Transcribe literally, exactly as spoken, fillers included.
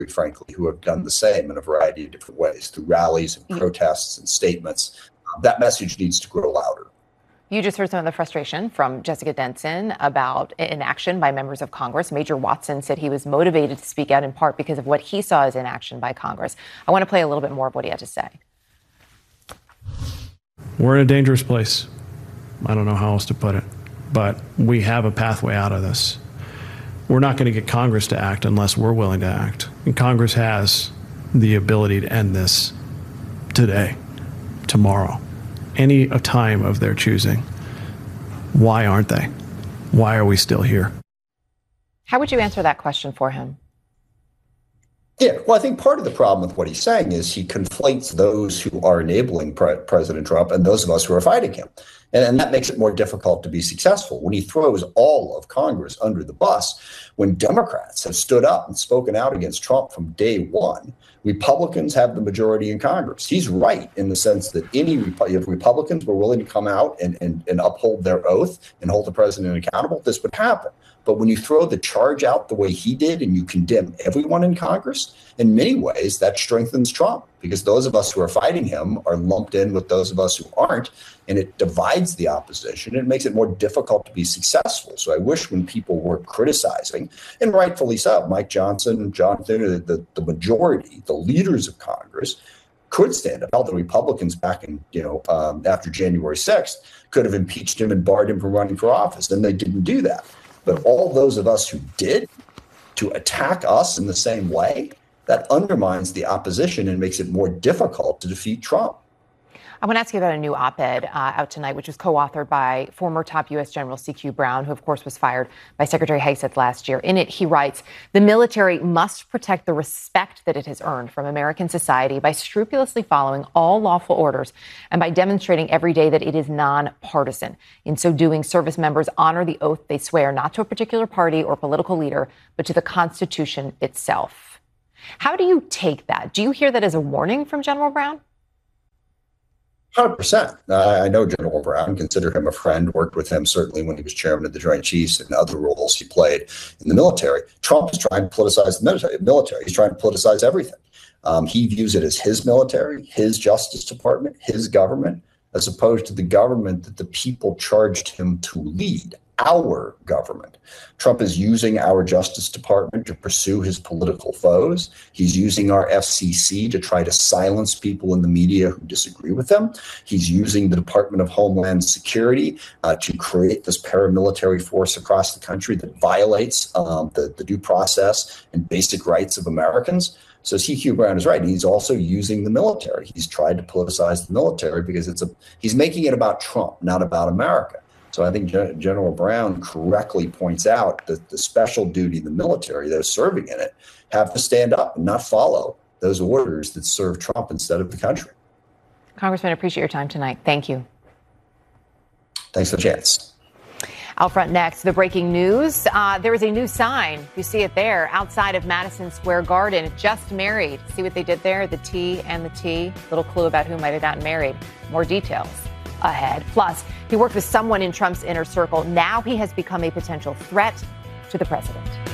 frankly, who have done the same in a variety of different ways through rallies and protests and statements. That message needs to grow louder. You just heard some of the frustration from Jessica Denson about inaction by members of Congress. Major Watson said he was motivated to speak out in part because of what he saw as inaction by Congress. I want to play a little bit more of what he had to say. We're in a dangerous place. I don't know how else to put it, but we have a pathway out of this. We're not going to get Congress to act unless we're willing to act. And Congress has the ability to end this today, tomorrow, any time of their choosing. Why aren't they? Why are we still here? How would you answer that question for him? Yeah, well, I think part of the problem with what he's saying is he conflates those who are enabling pre- President Trump and those of us who are fighting him. And, and that makes it more difficult to be successful. When he throws all of Congress under the bus, when Democrats have stood up and spoken out against Trump from day one, Republicans have the majority in Congress. He's right in the sense that any if Republicans were willing to come out and, and, and uphold their oath and hold the president accountable, this would happen. But when you throw the charge out the way he did and you condemn everyone in Congress, in many ways, that strengthens Trump because those of us who are fighting him are lumped in with those of us who aren't. And it divides the opposition. It makes it more difficult to be successful. So I wish when people were criticizing, and rightfully so, Mike Johnson, Jonathan, the, the, the majority, the leaders of Congress, could stand up. All the Republicans back in, you know, um, after January sixth could have impeached him and barred him from running for office. And they didn't do that. But all those of us who did, to attack us in the same way, that undermines the opposition and makes it more difficult to defeat Trump. I want to ask you about a new op-ed uh, out tonight, which was co-authored by former top U S General C Q Brown, who, of course, was fired by Secretary Hegseth last year. In it, he writes, the military must protect the respect that it has earned from American society by scrupulously following all lawful orders and by demonstrating every day that it is nonpartisan. In so doing, service members honor the oath they swear not to a particular party or political leader, but to the Constitution itself. How do you take that? Do you hear that as a warning from General Brown? one hundred percent. Uh, I know General Brown, consider him a friend, worked with him certainly when he was chairman of the Joint Chiefs and other roles he played in the military. Trump is trying to politicize the military. military. He's trying to politicize everything. Um, he views it as his military, his Justice Department, his government, as opposed to the government that the people charged him to lead, our government. Trump is using our Justice Department to pursue his political foes. He's using our F C C to try to silence people in the media who disagree with him. He's using the Department of Homeland Security uh, to create this paramilitary force across the country that violates um, the, the due process and basic rights of Americans. So C Q Brown is right. He's also using the military. He's tried to politicize the military because it's a he's making it about Trump, not about America. So I think General Brown correctly points out that the special duty the military, those serving in it, have to stand up and not follow those orders that serve Trump instead of the country. Congressman, I appreciate your time tonight. Thank you. Thanks for the chance. Out front next, the breaking news. Uh, there is a new sign. You see it there outside of Madison Square Garden. Just married. See what they did there? The T and the T. Little clue about who might have gotten married. More details ahead. Plus, he worked with someone in Trump's inner circle. Now he has become a potential threat to the president.